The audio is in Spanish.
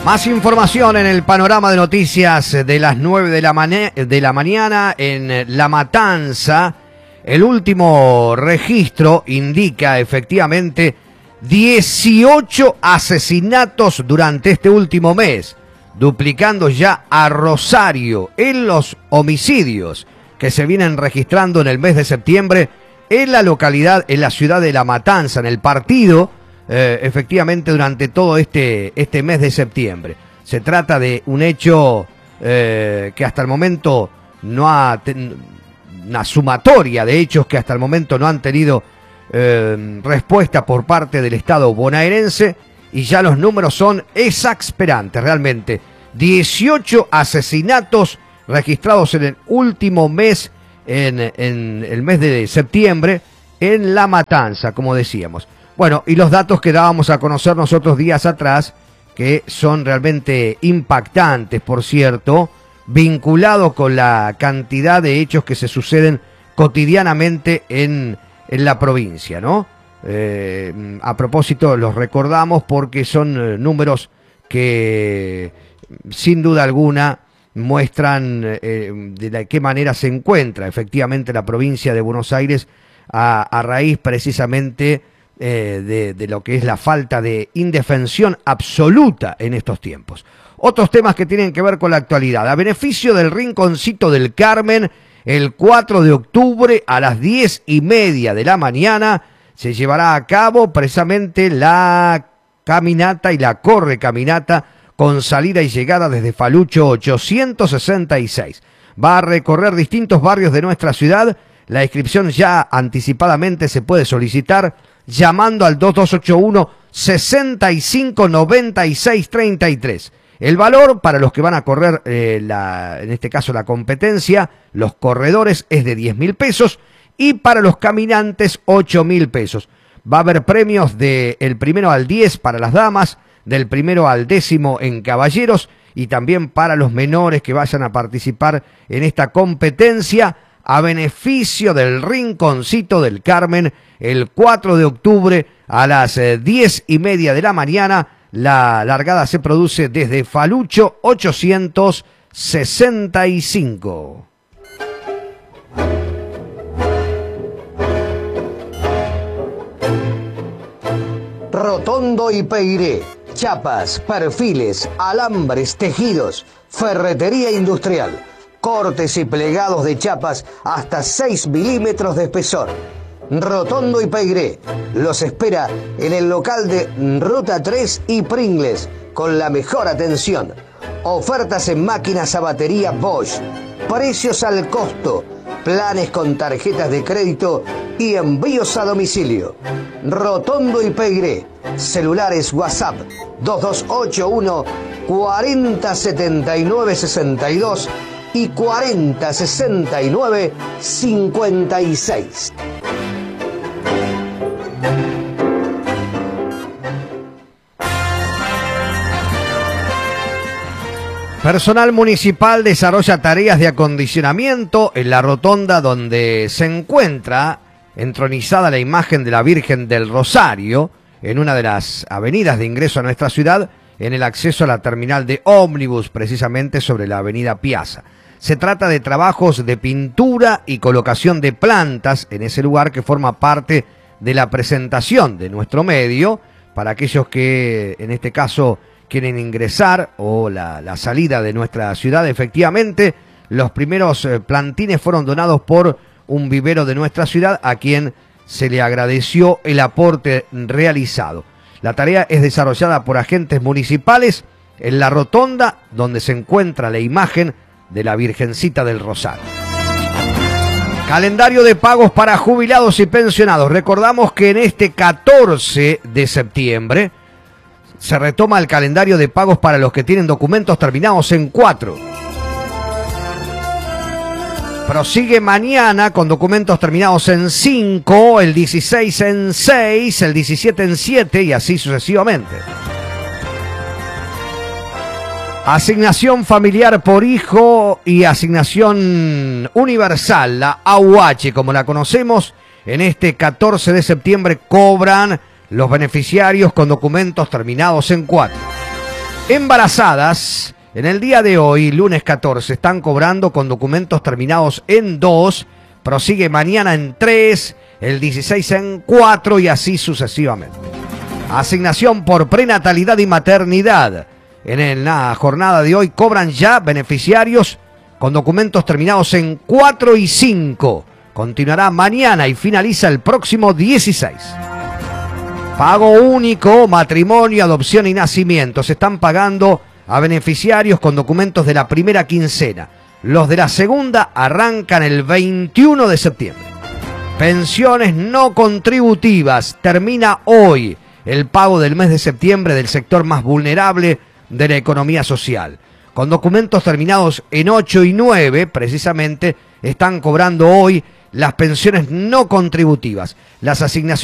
Más información en el panorama de noticias de las 9 de la mañana en La Matanza. El último registro indica efectivamente 18 asesinatos durante este último mes, duplicando ya a Rosario en los homicidios que se vienen registrando en el mes de septiembre en la localidad, en la ciudad de La Matanza, en el partido. Efectivamente durante todo este mes de septiembre. Se trata de un hecho que hasta el momento no ha una sumatoria de hechos que hasta el momento no han tenido respuesta por parte del Estado bonaerense, y ya los números son exasperantes realmente. 18 asesinatos registrados en el último mes, en el mes de septiembre, en La Matanza, como decíamos. Bueno, y los datos que dábamos a conocer nosotros días atrás, que son realmente impactantes, por cierto, vinculados con la cantidad de hechos que se suceden cotidianamente en la provincia, ¿no? A propósito, los recordamos porque son números que, sin duda alguna, muestran de qué manera se encuentra efectivamente la provincia de Buenos Aires a raíz precisamente de lo que es la falta de indefensión absoluta en estos tiempos. Otros temas que tienen que ver con la actualidad. A beneficio del Rinconcito del Carmen, el 4 de octubre a las 10:30 de la mañana se llevará a cabo precisamente la caminata y la correcaminata con salida y llegada desde Falucho 866. Va a recorrer distintos barrios de nuestra ciudad. La inscripción ya anticipadamente se puede solicitar llamando al 2281 659633. El valor para los que van a correr, en este caso la competencia, los corredores, es de 10.000 pesos, y para los caminantes 8.000 pesos. Va a haber premios del 1 al 10 para las damas, del 1 al 10 en caballeros, y también para los menores que vayan a participar en esta competencia a beneficio del Rinconcito del Carmen, el 4 de octubre a las 10:30 de la mañana. La largada se produce desde Falucho 865. Rotondo y Peiré, chapas, perfiles, alambres, tejidos, ferretería industrial, cortes y plegados de chapas hasta 6 milímetros de espesor. Rotondo y Peiré los espera en el local de Ruta 3 y Pringles con la mejor atención. Ofertas en máquinas a batería Bosch, precios al costo, planes con tarjetas de crédito y envíos a domicilio. Rotondo y Peiré, celulares WhatsApp 2281 4079 62 y 4069 56. Personal municipal desarrolla tareas de acondicionamiento en la rotonda donde se encuentra entronizada la imagen de la Virgen del Rosario, en una de las avenidas de ingreso a nuestra ciudad, en el acceso a la terminal de ómnibus, precisamente sobre la avenida Piazza. Se trata de trabajos de pintura y colocación de plantas en ese lugar que forma parte de la presentación de nuestro medio, para aquellos que en este caso quieren ingresar o la salida de nuestra ciudad. Efectivamente, los primeros plantines fueron donados por un vivero de nuestra ciudad, a quien se le agradeció el aporte realizado. La tarea es desarrollada por agentes municipales en la rotonda donde se encuentra la imagen de la Virgencita del Rosario. Calendario de pagos para jubilados y pensionados. Recordamos que en este 14 de septiembre se retoma el calendario de pagos para los que tienen documentos terminados en 4. Prosigue mañana con documentos terminados en 5, el 16 en 6, el 17 en 7 y así sucesivamente. Asignación familiar por hijo y asignación universal, la AUH, como la conocemos, en este 14 de septiembre cobran los beneficiarios con documentos terminados en 4. embarazadas en el día de hoy, lunes 14, están cobrando con documentos terminados en 2, prosigue mañana en 3, el 16 en 4 y así sucesivamente. Asignación por prenatalidad y maternidad. En la jornada de hoy cobran ya beneficiarios con documentos terminados en 4 y 5. Continuará mañana y finaliza el próximo 16. Pago único, matrimonio, adopción y nacimiento. Se están pagando a beneficiarios con documentos de la primera quincena. Los de la segunda arrancan el 21 de septiembre. Pensiones no contributivas. Termina hoy el pago del mes de septiembre del sector más vulnerable de la economía social. Con documentos terminados en 8 y 9, precisamente, están cobrando hoy las pensiones no contributivas. Las asignaciones